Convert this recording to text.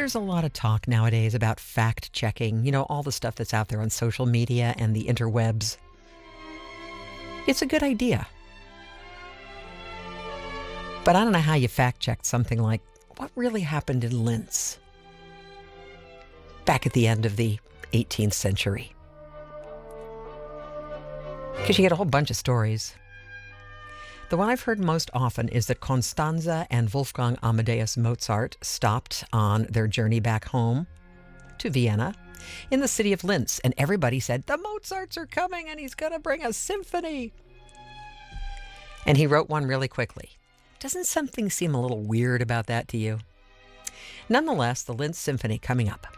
There's a lot of talk nowadays about fact checking, all the stuff that's out there on social media and the interwebs. It's a good idea. But I don't know how you fact check something like what really happened in Linz back at the end of the 18th century. Because you get a whole bunch of stories. The one I've heard most often is that Constanze and Wolfgang Amadeus Mozart stopped on their journey back home to Vienna in the city of Linz, and everybody said, the Mozarts are coming and he's going to bring a symphony. And he wrote one really quickly. Doesn't something seem a little weird about that to you? Nonetheless, the Linz Symphony coming up.